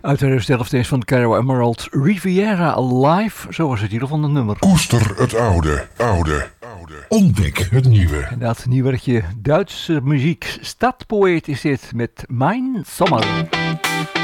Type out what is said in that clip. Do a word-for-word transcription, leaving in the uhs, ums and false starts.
Uit de zelfdeens van Caro Emerald, Riviera Live, zo was het hier van het nummer. Koester het oude, oude, oude. Ontdek het nieuwe. En dat nieuwertje Duitse muziek, Stadpoëet is dit met Mijn Sommer.